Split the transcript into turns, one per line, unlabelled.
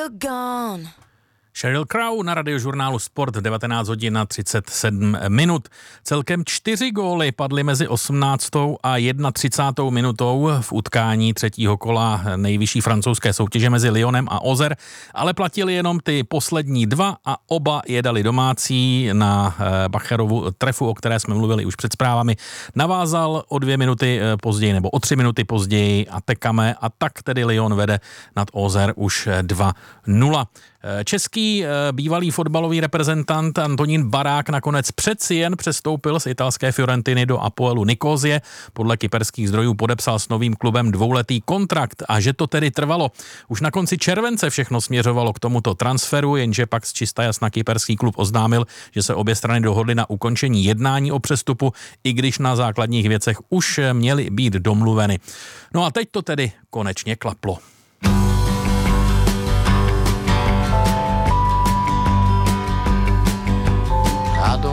you're gone.
Sheryl Crow na radiožurnálu Sport 19 hodin a 37 minut. Celkem 4 góly padly mezi 18. a 31. minutou v utkání třetího kola nejvyšší francouzské soutěže mezi Lyonem a Auxerre, ale platili jenom ty poslední 2 a oba je dali domácí. Na Bacherovu trefu, o které jsme mluvili už před zprávami, navázal o 2 minuty později nebo o 3 minuty později Atekame a tak tedy Lyon vede nad Auxerre už 2-0. Český bývalý fotbalový reprezentant Antonín Barák nakonec přeci jen přestoupil z italské Fiorentiny do Apoelu Nikosie. Podle kyperských zdrojů podepsal s novým klubem 2letý kontrakt a že to tedy trvalo. Už na konci července všechno směřovalo k tomuto transferu, jenže pak z čista jasna kyperský klub oznámil, že se obě strany dohodly na ukončení jednání o přestupu, i když na základních věcech už měly být domluveny. No a teď to tedy konečně klaplo.